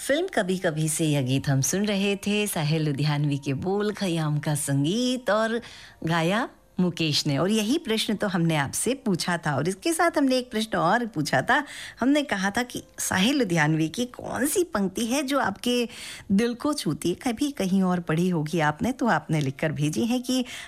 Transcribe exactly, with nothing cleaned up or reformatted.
Film कभी कभी से यह गीत हम सुन रहे थे। साहिल लुधियानवी के बोल, खयाम का संगीत और गाया मुकेश ने। और यही प्रश्न तो हमने आपसे पूछा था और इसके साथ हमने एक प्रश्न और पूछा था। हमने कहा था कि साहिल लुधियानवी की कौन सी पंक्ति है जो आपके दिल को छूती है। कभी कहीं और पढ़ी होगी आपने तो आपने लिखकर भेजी है कि